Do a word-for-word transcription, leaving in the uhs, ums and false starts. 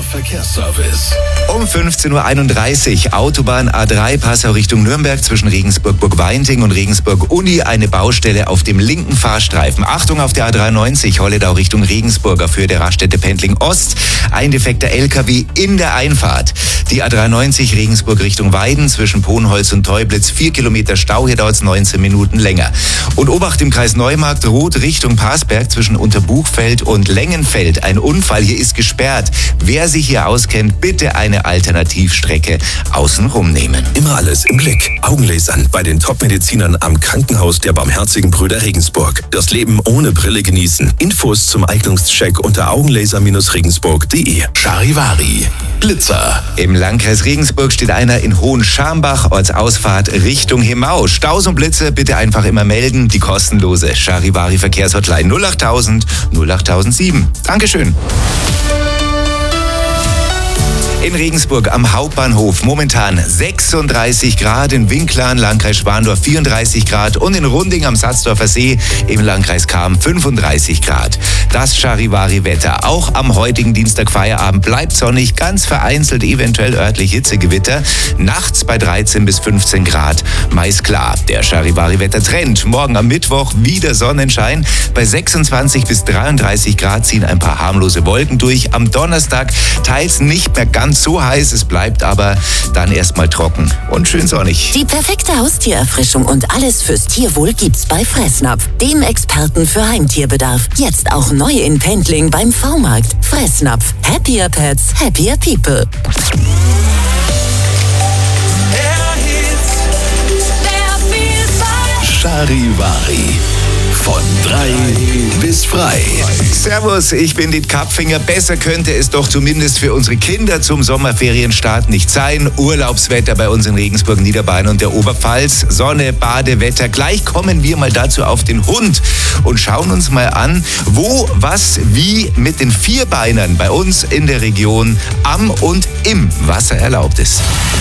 Verkehrsservice. Um fünfzehn Uhr einunddreißig, Autobahn A drei, Passau Richtung Nürnberg zwischen Regensburg-Burgweinting und Regensburg-Uni, eine Baustelle auf dem linken Fahrstreifen. Achtung auf der A dreiundneunzig, Holledau Richtung Regensburg, auf Höhe der Raststätte Pendling Ost, ein defekter L K W in der Einfahrt. Die A dreiundneunzig Regensburg Richtung Weiden zwischen Ponholz und Teublitz, vier Kilometer Stau, hier dauert es neunzehn Minuten länger. Und Obacht im Kreis Neumarkt, Rot Richtung Parsberg zwischen Unterbuchfeld und Längenfeld. Ein Unfall, hier ist gesperrt. Wer sich hier auskennt, bitte eine Alternativstrecke außenrum nehmen. Immer alles im Blick. Augenlasern bei den Top-Medizinern am Krankenhaus der Barmherzigen Brüder Regensburg. Das Leben ohne Brille genießen. Infos zum Eignungscheck unter augenlaser regensburg punkt de. Charivari. Blitzer. Im Landkreis Regensburg steht einer in Hohenschambach, Ortsausfahrt Richtung Hemau. Staus und Blitze bitte einfach immer melden. Die kostenlose Charivari Verkehrshotline null achttausend null achttausendsieben. Dankeschön. In Regensburg am Hauptbahnhof momentan sechsunddreißig Grad, in Winklern, Landkreis Schwandorf vierunddreißig Grad und in Runding am Satzdorfer See im Landkreis Cham fünfunddreißig Grad. Das Charivari-Wetter. Auch am heutigen Dienstag Feierabend bleibt sonnig, ganz vereinzelt eventuell örtlich Hitzegewitter. Nachts bei dreizehn bis fünfzehn Grad, meist klar. Der Charivari-Wetter-Trend. Morgen am Mittwoch wieder Sonnenschein. Bei sechsundzwanzig bis dreiunddreißig Grad ziehen ein paar harmlose Wolken durch. Am Donnerstag teils nicht mehr ganz so heiß, es bleibt aber dann erstmal trocken und schön sonnig. Die perfekte Haustiererfrischung und alles fürs Tierwohl gibt's bei Fressnapf, dem Experten für Heimtierbedarf. Jetzt auch neu in Pendling beim V-Markt. Fressnapf. Happier Pets, happier People. Charivari. Von drei bis frei. Servus, ich bin Diet Kapfinger. Besser könnte es doch zumindest für unsere Kinder zum Sommerferienstart nicht sein. Urlaubswetter bei uns in Regensburg, Niederbayern und der Oberpfalz. Sonne, Badewetter. Gleich kommen wir mal dazu auf den Hund und schauen uns mal an, wo, was, wie mit den Vierbeinern bei uns in der Region am und im Wasser erlaubt ist.